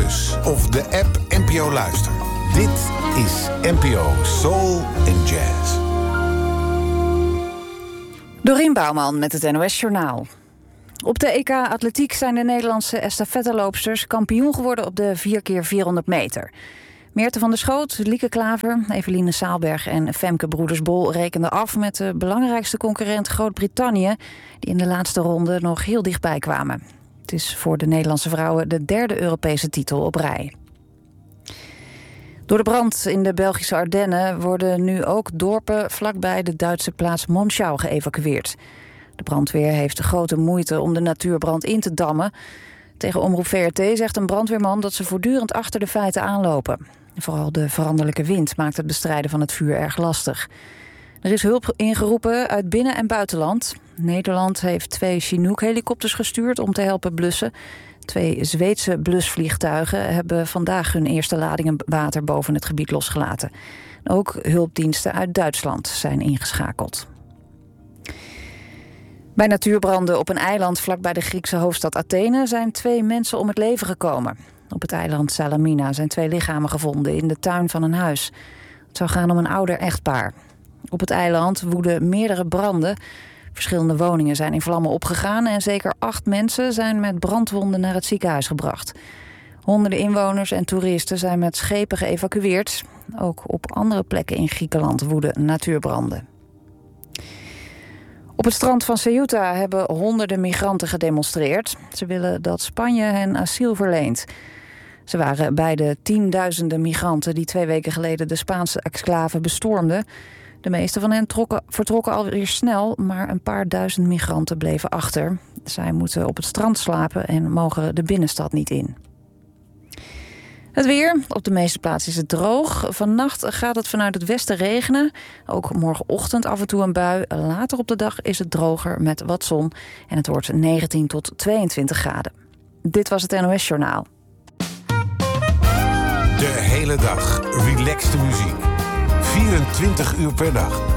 Plus of de app NPO Luister. Dit is NPO Soul and Jazz. Dorien Bouwman met het NOS Journaal. Op de EK Atletiek zijn de Nederlandse estafetteloopsters kampioen geworden op de 4x400 meter. Meerte van der Schoot, Lieke Klaver, Eveline Saalberg en Femke Broedersbol rekenden af met de belangrijkste concurrent Groot-Brittannië, die in de laatste ronde nog heel dichtbij kwamen. Het is voor de Nederlandse vrouwen de derde Europese titel op rij. Door de brand in de Belgische Ardennen worden nu ook dorpen vlakbij de Duitse plaats Monschau geëvacueerd. De brandweer heeft grote moeite om de natuurbrand in te dammen. Tegen Omroep VRT zegt een brandweerman dat ze voortdurend achter de feiten aanlopen. Vooral de veranderlijke wind maakt het bestrijden van het vuur erg lastig. Er is hulp ingeroepen uit binnen- en buitenland. Nederland heeft 2 Chinook-helikopters gestuurd om te helpen blussen. 2 Zweedse blusvliegtuigen hebben vandaag hun eerste ladingen water boven het gebied losgelaten. Ook hulpdiensten uit Duitsland zijn ingeschakeld. Bij natuurbranden op een eiland vlakbij de Griekse hoofdstad Athene zijn 2 mensen om het leven gekomen. Op het eiland Salamina zijn 2 lichamen gevonden in de tuin van een huis. Het zou gaan om een ouder echtpaar. Op het eiland woeden meerdere branden. Verschillende woningen zijn in vlammen opgegaan en zeker 8 mensen zijn met brandwonden naar het ziekenhuis gebracht. Honderden inwoners en toeristen zijn met schepen geëvacueerd. Ook op andere plekken in Griekenland woeden natuurbranden. Op het strand van Ceuta hebben honderden migranten gedemonstreerd. Ze willen dat Spanje hen asiel verleent. Ze waren bij de tienduizenden migranten die 2 weken geleden de Spaanse exclave bestormden. De meeste van hen vertrokken alweer snel, maar een paar duizend migranten bleven achter. Zij moeten op het strand slapen en mogen de binnenstad niet in. Het weer. Op de meeste plaatsen is het droog. Vannacht gaat het vanuit het westen regenen. Ook morgenochtend af en toe een bui. Later op de dag is het droger met wat zon. En het wordt 19 tot 22 graden. Dit was het NOS Journaal. De hele dag relaxte muziek. 24 uur per dag.